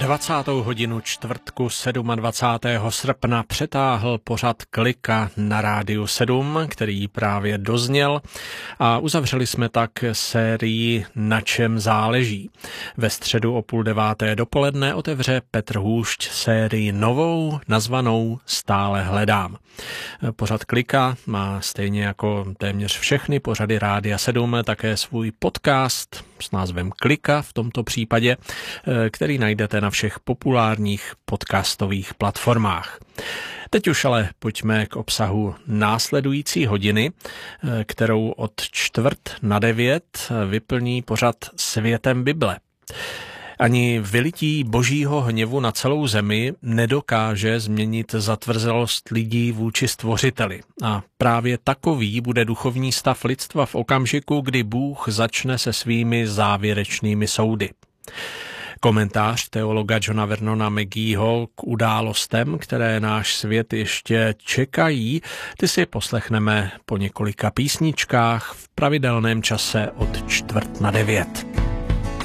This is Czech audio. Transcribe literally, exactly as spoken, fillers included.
dvacátou hodinu čtvrtku dvacátého sedmého srpna přetáhl pořad Klika na Rádiu sedm, který právě dozněl, a uzavřeli jsme tak sérii Na čem záleží. Ve středu o půl deváté dopoledne otevře Petr Hůšť sérii novou, nazvanou Stále hledám. Pořad Klika má stejně jako téměř všechny pořady Rádia sedm také svůj podcast s názvem Klika v tomto případě, který najdete na všech populárních podcastových platformách. Teď už ale pojďme k obsahu následující hodiny, kterou od čtvrt na devět vyplní pořad Světem Bible. Ani vylití božího hněvu na celou zemi nedokáže změnit zatvrzelost lidí vůči Stvořiteli. A právě takový bude duchovní stav lidstva v okamžiku, kdy Bůh začne se svými závěrečnými soudy. Komentář teologa Johna Vernona Mageeho k událostem, které náš svět ještě čekají, ty si poslechneme po několika písničkách v pravidelném čase od čtvrt na devět.